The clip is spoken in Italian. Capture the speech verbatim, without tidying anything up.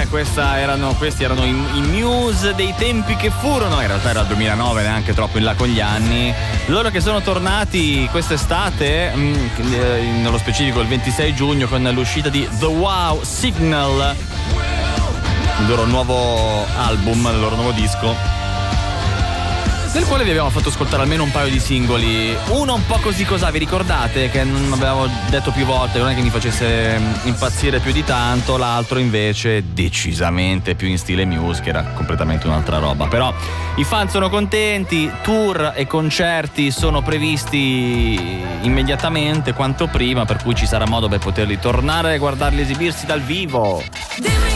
Eh, questa erano, questi erano i, i Muse dei tempi che furono. In realtà era il duemilanove, neanche troppo in là con gli anni. Loro che sono tornati quest'estate, mh, nello specifico il ventisei giugno, con l'uscita di The Wow Signal, il loro nuovo album, il loro nuovo disco, del quale vi abbiamo fatto ascoltare almeno un paio di singoli. Uno un po' così cosà, vi ricordate? Che non abbiamo detto più volte, non è che mi facesse impazzire più di tanto. L'altro invece decisamente più in stile Muse, che era completamente un'altra roba. Però i fan sono contenti, tour e concerti sono previsti immediatamente, quanto prima, per cui ci sarà modo per poterli tornare e guardarli esibirsi dal vivo.